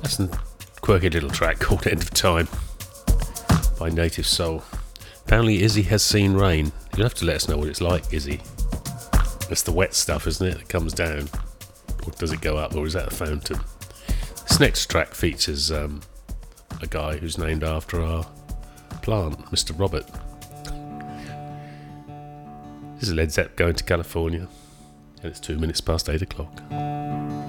That's a quirky little track called End of Time by Native Soul. Apparently Izzy has seen rain. You'll have to let us know what it's like, Izzy. That's the wet stuff, isn't it? That comes down. Or does it go up, or is that a fountain? This next track features a guy who's named after our plant, Mr. Robert. This is Led Zeppelin Going to California, and it's 2 minutes past 8 o'clock.